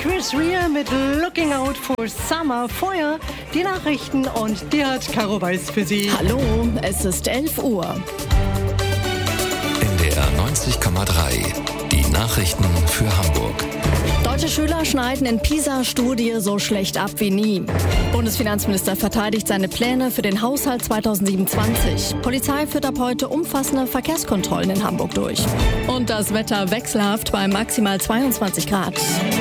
Chris Rea mit Looking Out for Summer. Vorher die Nachrichten und die hat Caro Weiß für Sie. Hallo, es ist 11 Uhr. NDR 90,3. Die Nachrichten für Hamburg. Deutsche Schüler schneiden in PISA-Studie so schlecht ab wie nie. Bundesfinanzminister verteidigt seine Pläne für den Haushalt 2027. Polizei führt ab heute umfassende Verkehrskontrollen in Hamburg durch. Und das Wetter wechselhaft bei maximal 22 Grad.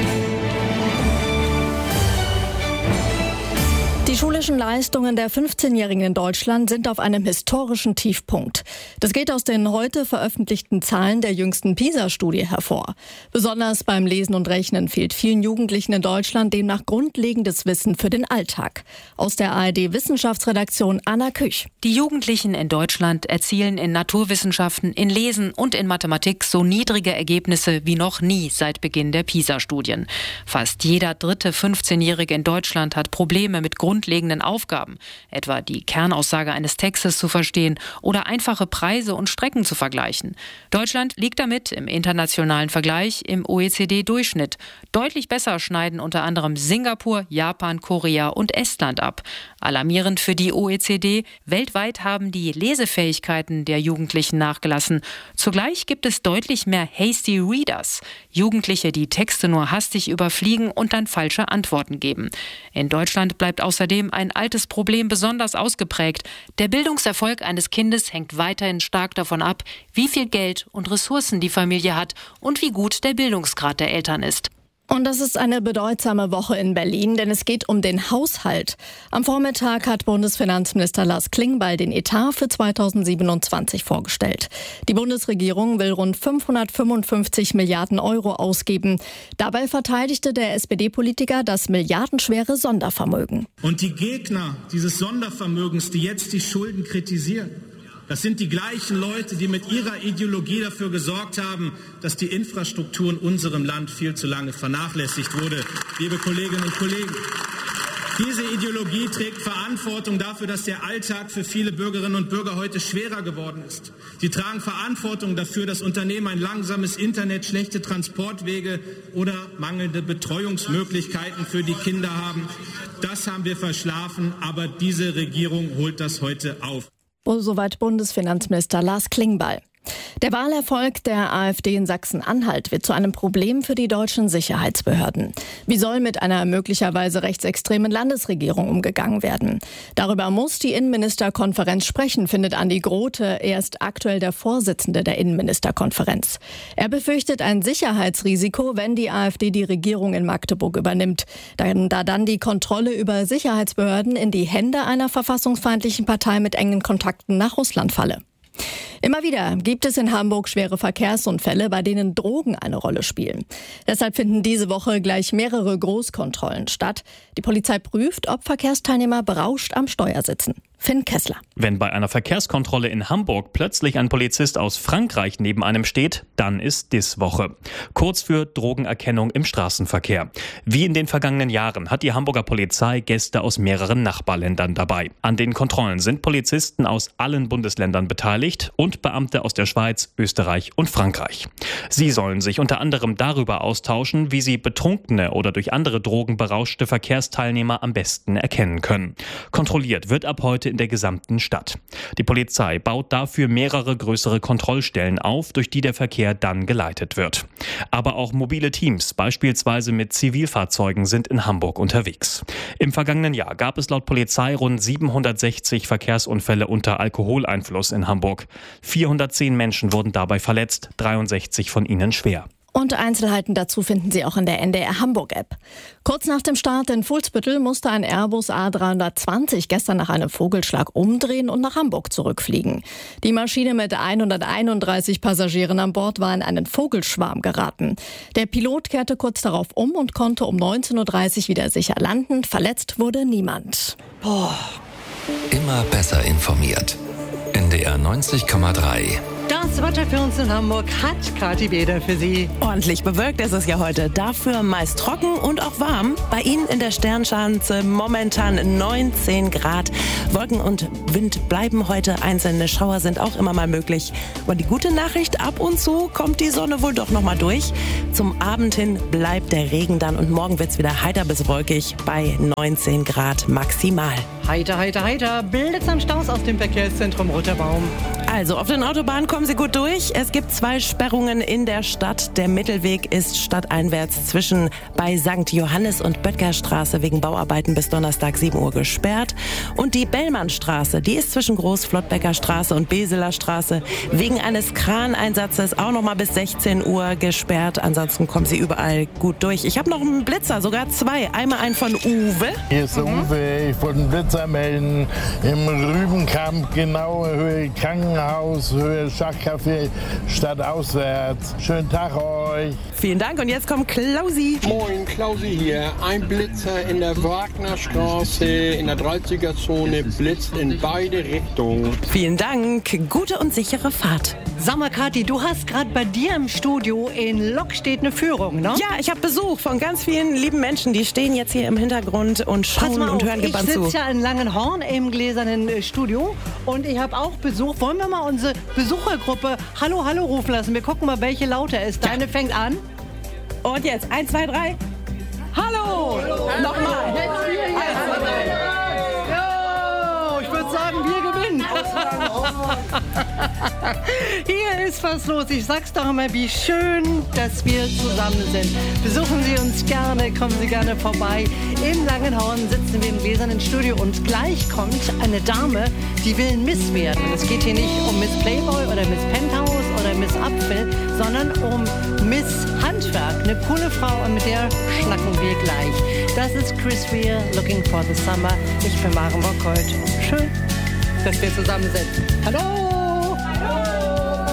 Die schulischen Leistungen der 15-Jährigen in Deutschland sind auf einem historischen Tiefpunkt. Das geht aus den heute veröffentlichten Zahlen der jüngsten PISA-Studie hervor. Besonders beim Lesen und Rechnen fehlt vielen Jugendlichen in Deutschland demnach grundlegendes Wissen für den Alltag. Aus der ARD-Wissenschaftsredaktion Anna Küch. Die Jugendlichen in Deutschland erzielen in Naturwissenschaften, in Lesen und in Mathematik so niedrige Ergebnisse wie noch nie seit Beginn der PISA-Studien. Fast jeder dritte 15-Jährige in Deutschland hat Probleme mit grundlegenden Aufgaben, etwa die Kernaussage eines Textes zu verstehen oder einfache Preise und Strecken zu vergleichen. Deutschland liegt damit im internationalen Vergleich im OECD-Durchschnitt. Deutlich besser schneiden unter anderem Singapur, Japan, Korea und Estland ab. Alarmierend für die OECD: weltweit haben die Lesefähigkeiten der Jugendlichen nachgelassen. Zugleich gibt es deutlich mehr Hasty Readers, Jugendliche, die Texte nur hastig überfliegen und dann falsche Antworten geben. In Deutschland bleibt außerdem ein altes Problem besonders ausgeprägt. Der Bildungserfolg eines Kindes hängt weiterhin stark davon ab, wie viel Geld und Ressourcen die Familie hat und wie gut der Bildungsgrad der Eltern ist. Und das ist eine bedeutsame Woche in Berlin, denn es geht um den Haushalt. Am Vormittag hat Bundesfinanzminister Lars Klingbeil den Etat für 2027 vorgestellt. Die Bundesregierung will rund 555 Milliarden Euro ausgeben. Dabei verteidigte der SPD-Politiker das milliardenschwere Sondervermögen. Und die Gegner dieses Sondervermögens, die jetzt die Schulden kritisieren, das sind die gleichen Leute, die mit ihrer Ideologie dafür gesorgt haben, dass die Infrastruktur in unserem Land viel zu lange vernachlässigt wurde. Liebe Kolleginnen und Kollegen, diese Ideologie trägt Verantwortung dafür, dass der Alltag für viele Bürgerinnen und Bürger heute schwerer geworden ist. Sie tragen Verantwortung dafür, dass Unternehmen ein langsames Internet, schlechte Transportwege oder mangelnde Betreuungsmöglichkeiten für die Kinder haben. Das haben wir verschlafen, aber diese Regierung holt das heute auf. Soweit Bundesfinanzminister Lars Klingbeil. Der Wahlerfolg der AfD in Sachsen-Anhalt wird zu einem Problem für die deutschen Sicherheitsbehörden. Wie soll mit einer möglicherweise rechtsextremen Landesregierung umgegangen werden? Darüber muss die Innenministerkonferenz sprechen, findet Andi Grote. Er ist aktuell der Vorsitzende der Innenministerkonferenz. Er befürchtet ein Sicherheitsrisiko, wenn die AfD die Regierung in Magdeburg übernimmt, da dann die Kontrolle über Sicherheitsbehörden in die Hände einer verfassungsfeindlichen Partei mit engen Kontakten nach Russland falle. Immer wieder gibt es in Hamburg schwere Verkehrsunfälle, bei denen Drogen eine Rolle spielen. Deshalb finden diese Woche gleich mehrere Großkontrollen statt. Die Polizei prüft, ob Verkehrsteilnehmer berauscht am Steuer sitzen. Finn Kessler. Wenn bei einer Verkehrskontrolle in Hamburg plötzlich ein Polizist aus Frankreich neben einem steht, dann ist Dis-Woche. Kurz für Drogenerkennung im Straßenverkehr. Wie in den vergangenen Jahren hat die Hamburger Polizei Gäste aus mehreren Nachbarländern dabei. An den Kontrollen sind Polizisten aus allen Bundesländern beteiligt und Beamte aus der Schweiz, Österreich und Frankreich. Sie sollen sich unter anderem darüber austauschen, wie sie betrunkene oder durch andere Drogen berauschte Verkehrsteilnehmer am besten erkennen können. Kontrolliert wird ab heute in der gesamten Stadt. Die Polizei baut dafür mehrere größere Kontrollstellen auf, durch die der Verkehr dann geleitet wird. Aber auch mobile Teams, beispielsweise mit Zivilfahrzeugen, sind in Hamburg unterwegs. Im vergangenen Jahr gab es laut Polizei rund 760 Verkehrsunfälle unter Alkoholeinfluss in Hamburg. 410 Menschen wurden dabei verletzt, 63 von ihnen schwer. Und Einzelheiten dazu finden Sie auch in der NDR Hamburg-App. Kurz nach dem Start in Fuhlsbüttel musste ein Airbus A320 gestern nach einem Vogelschlag umdrehen und nach Hamburg zurückfliegen. Die Maschine mit 131 Passagieren an Bord war in einen Vogelschwarm geraten. Der Pilot kehrte kurz darauf um und konnte um 19.30 Uhr wieder sicher landen. Verletzt wurde niemand. Immer besser informiert. NDR 90,3. Das Wetter für uns in Hamburg hat Kathi Beder für Sie. Ordentlich bewölkt ist es ja heute, dafür meist trocken und auch warm. Bei Ihnen in der Sternschanze momentan 19 Grad. Wolken und Wind bleiben heute, einzelne Schauer sind auch immer mal möglich. Und die gute Nachricht, ab und zu kommt die Sonne wohl doch noch mal durch. Zum Abend hin bleibt der Regen dann und morgen wird es wieder heiter bis wolkig bei 19 Grad maximal. Heiter, heiter, heiter, Blitz am Staus aus dem Verkehrszentrum Roter Baum. Also, auf den Autobahnen kommen Sie gut durch. Es gibt 2 Sperrungen in der Stadt. Der Mittelweg ist stadteinwärts zwischen bei St. Johannes und Böttgerstraße wegen Bauarbeiten bis Donnerstag 7 Uhr gesperrt. Und die Bellmannstraße, die ist zwischen Groß-Flottbecker Straße und Beseler Straße wegen eines Kraneinsatzes auch noch mal bis 16 Uhr gesperrt. Ansonsten kommen Sie überall gut durch. Ich habe noch einen Blitzer, sogar 2. Einmal einen von Uwe. Hier ist der Uwe, ich wollte einen Blitzer melden. Im Rübenkamp, genau, Höhe Krankenhaus, Höhe Schachcafé, Stadt auswärts. Schönen Tag euch. Vielen Dank und jetzt kommt Klausi. Moin, Klausi hier. Ein Blitzer in der Wagnerstraße in der 30er-Zone blitzt in beide Richtungen. Vielen Dank. Gute und sichere Fahrt. Sag mal, Kathi, du hast gerade bei dir im Studio in Lockstedt eine Führung, ne? Ja, ich habe Besuch von ganz vielen lieben Menschen. Die stehen jetzt hier im Hintergrund und schauen und hören gebannt zu. Ich sitze ja in Langenhorn im gläsernen Studio und ich habe auch Besuch. Wollen wir mal unsere Besuchergruppe Hallo, Hallo rufen lassen? Wir gucken mal, welche lauter ist. Deine fängt an. Und jetzt 1, 2, 3. Hallo! Nochmal. Jo, ich würde sagen, wir gewinnen. Hier ist was los. Ich sag's doch immer, wie schön, dass wir zusammen sind. Besuchen Sie uns gerne, kommen Sie gerne vorbei. In Langenhorn sitzen wir im gläsernen Studio und gleich kommt eine Dame, die will Miss werden. Es geht hier nicht um Miss Playboy oder Miss Penthouse oder Miss Apfel, sondern um Miss Handwerk. Eine coole Frau, und mit der schnacken wir gleich. Das ist Chris Rea, Looking for the Summer. Ich bin Maren Bockholt. Schön, dass wir zusammen sind. Hallo!